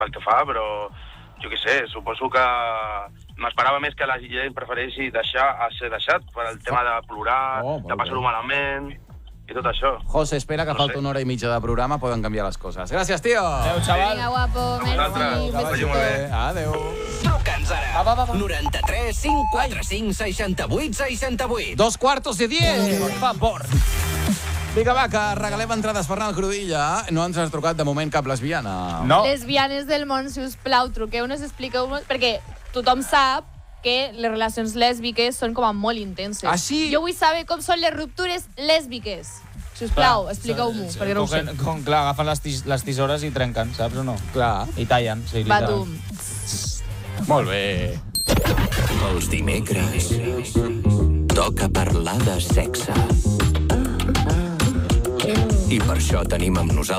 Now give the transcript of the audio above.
pel que fa, però jo què sé, suposo que m'esperava més que la gent prefereixi deixar a ser deixat per el tema de plorar, de passar-ho malament i tot això. José, espera que falta una hora i mitja de programa, poden canviar les coses. Gràcies, tio! Adéu, xaval. Vinga, guapo, merci. Adéu. Truca'ns ara. 93 545 68 68. 9:45, por favor. Vinga, va, que regalem entrades per anar al Crodilla. No ens has trucat de moment cap lesbiana. No. Lesbianes del món, si us plau, truqueu-nos, expliqueu-nos, perquè tothom sap que les relacions lèsbiques són com a molt intenses. Ah, sí? Jo vull saber com són les ruptures lèsbiques. Si us plau, expliqueu-m'ho, perquè no ho sé. Clar, agafen les tisores i trenquen, saps o no? Clar. I tallen, sí, Va, literal. tu. Molt bé. Els dimecres toca parlar de sexe. I per això tenim amb nosaltres